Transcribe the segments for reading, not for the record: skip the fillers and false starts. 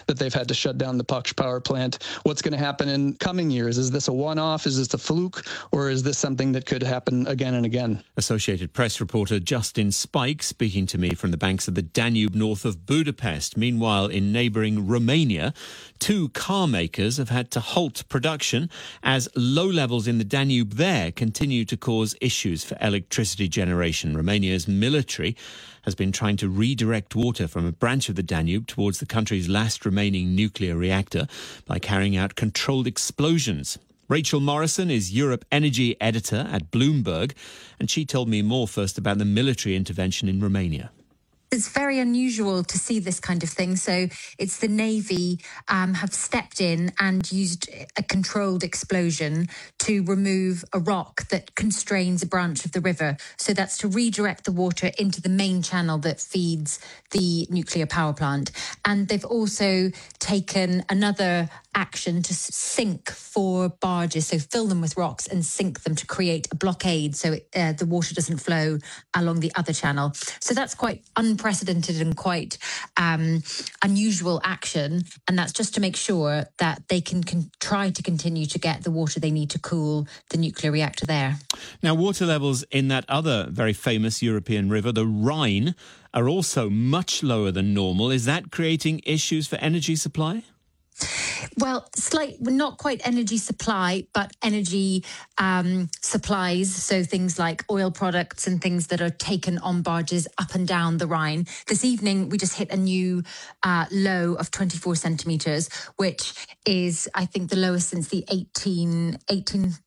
that they've had to shut down the Paksh power plant. What's going to happen in coming years? Is this a one-off? Is this a fluke? Or is this something that could happen again and again? Associated Press reporter Justin Spike speaking to me from the banks of the Danube north of Budapest. Meanwhile, in neighbouring Romania, 2 car makers have had to halt production as low levels in the Danube there continue to cause issues for electricity generation. Romania's military has been trying to redirect water from a branch of the Danube towards the country's last remaining nuclear reactor by carrying out controlled explosions. Rachel Morrison is Europe Energy editor at Bloomberg, and she told me more first about the military intervention in Romania. It's very unusual to see this kind of thing. So it's the Navy have stepped in and used a controlled explosion to remove a rock that constrains a branch of the river. So that's to redirect the water into the main channel that feeds the nuclear power plant. And they've also taken another action to sink 4 barges, so fill them with rocks and sink them to create a blockade so the water doesn't flow along the other channel. So that's quite unprecedented and quite unusual action. And that's just to make sure that they can try to continue to get the water they need to cool the nuclear reactor there. Now, water levels in that other very famous European river, the Rhine, are also much lower than normal. Is that creating issues for energy supply? Well, not quite energy supply, but energy supplies. So things like oil products and things that are taken on barges up and down the Rhine. This evening, we just hit a new low of 24 centimetres, which is, I think, the lowest since the 1880s.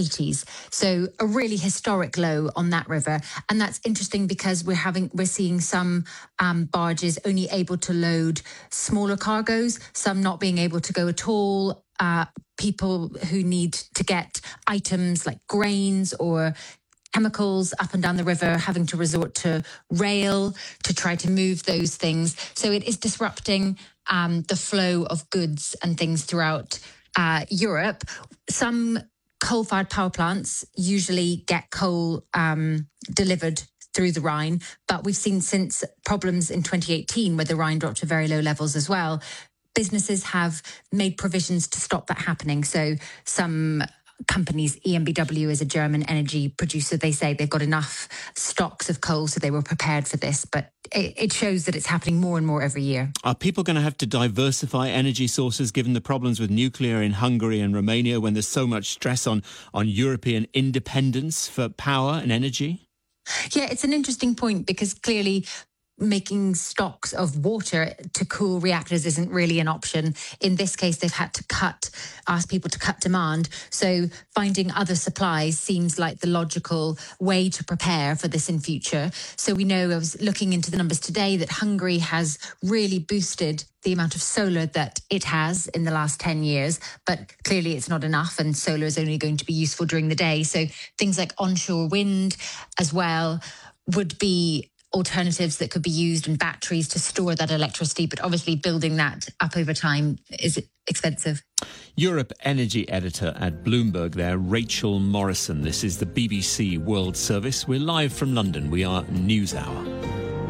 So a really historic low on that river. And that's interesting because we're seeing some barges only able to load smaller cargoes, some not being able to go at all. People who need to get items like grains or chemicals up and down the river having to resort to rail to try to move those things. So it is disrupting the flow of goods and things throughout Europe. Some coal-fired power plants usually get coal delivered through the Rhine, but we've seen since problems in 2018 where the Rhine dropped to very low levels as well. Businesses have made provisions to stop that happening. So some companies, EnBW is a German energy producer, they say they've got enough stocks of coal, so they were prepared for this. But it shows that it's happening more and more every year. Are people going to have to diversify energy sources given the problems with nuclear in Hungary and Romania when there's so much stress on European independence for power and energy? Yeah, it's an interesting point because clearly making stocks of water to cool reactors isn't really an option. In this case, they've had to ask people to cut demand. So finding other supplies seems like the logical way to prepare for this in future. So we know, I was looking into the numbers today, that Hungary has really boosted the amount of solar that it has in the last 10 years, but clearly it's not enough, and solar is only going to be useful during the day. So things like onshore wind as well would be alternatives that could be used, and batteries to store that electricity. But obviously building that up over time is expensive. Europe Energy editor at Bloomberg there, Rachel Morrison. This is the BBC World Service. We're live from London. We are NewsHour.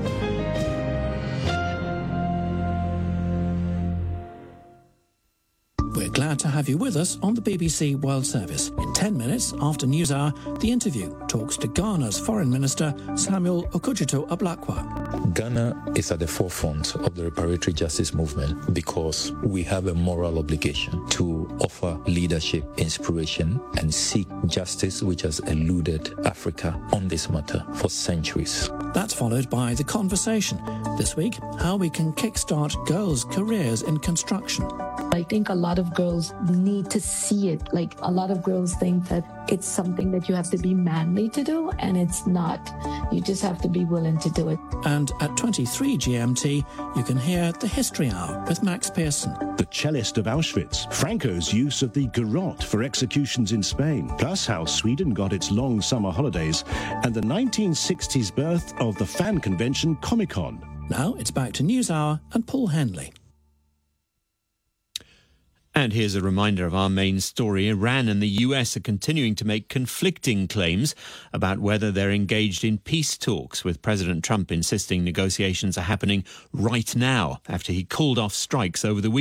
We're glad to have you with us on the BBC World Service. In 10 minutes after NewsHour, The Interview talks to Ghana's Foreign Minister, Samuel Okudzeto-Ablakwa. Ghana is at the forefront of the reparatory justice movement because we have a moral obligation to offer leadership, inspiration, and seek justice which has eluded Africa on this matter for centuries. That's followed by The Conversation. This week, how we can kickstart girls' careers in construction. I think a lot of girls need to see it. Like, a lot of girls think that it's something that you have to be manly to do, and it's not. You just have to be willing to do it. And at 23 GMT, you can hear the History Hour with Max Pearson. The cellist of Auschwitz, Franco's use of the garrote for executions in Spain, plus how Sweden got its long summer holidays, and the 1960s birth of the fan convention Comic-Con. Now it's back to NewsHour and Paul Henley. And here's a reminder of our main story. Iran and the US are continuing to make conflicting claims about whether they're engaged in peace talks, with President Trump insisting negotiations are happening right now after he called off strikes over the weekend.